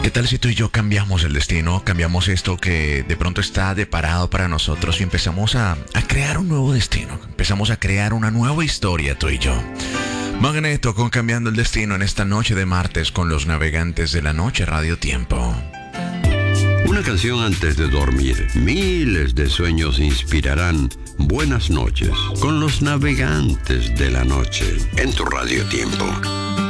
¿Qué tal si tú y yo cambiamos el destino? Cambiamos esto que de pronto está deparado para nosotros y empezamos a crear un nuevo destino. Empezamos a crear una nueva historia, tú y yo. Magneto con Cambiando el Destino en esta noche de martes con los navegantes de la noche Radio Tiempo. Una canción antes de dormir. Miles de sueños inspirarán buenas noches con los navegantes de la noche en tu Radio Tiempo.